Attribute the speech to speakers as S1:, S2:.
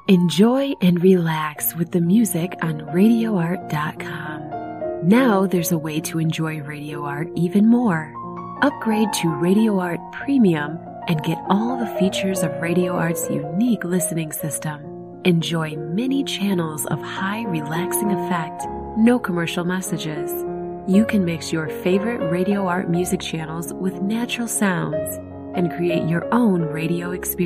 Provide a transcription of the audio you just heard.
S1: Enjoy and relax with the music on RadioArt.com. Now there's a way to enjoy Radio Art even more. Upgrade to Radio Art Premium and get all the features of Radio Art's unique listening system. Enjoy many channels of high relaxing effect, no commercial messages. You can mix your favorite Radio Art music channels with natural sounds and create your own radio experience.